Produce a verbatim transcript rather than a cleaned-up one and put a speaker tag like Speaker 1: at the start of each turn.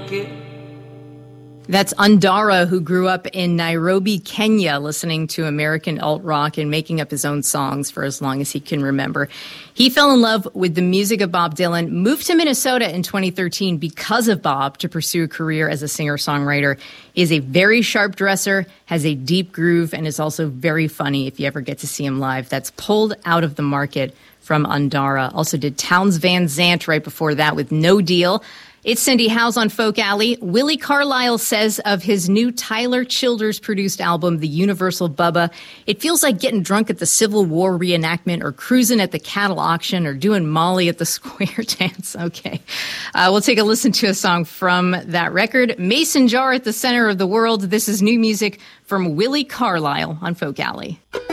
Speaker 1: it.
Speaker 2: That's Undara, who grew up in Nairobi, Kenya, listening to American alt-rock and making up his own songs for as long as he can remember. He fell in love with the music of Bob Dylan, moved to Minnesota in twenty thirteen because of Bob to pursue a career as a singer-songwriter. He is a very sharp dresser, has a deep groove, and is also very funny if you ever get to see him live. That's Pulled Out of the Market from Undara. Also did Townes Van Zandt right before that with No Deal. It's Cindy Howes on Folk Alley. Willie Carlisle says of his new Tyler Childers-produced album, The Universal Bubba, it feels like getting drunk at the Civil War reenactment or cruising at the cattle auction or doing Molly at the square dance. Okay. Uh, we'll take a listen to a song from that record. Mason Jar at the Center of the World. This is new music from Willie Carlisle on Folk Alley.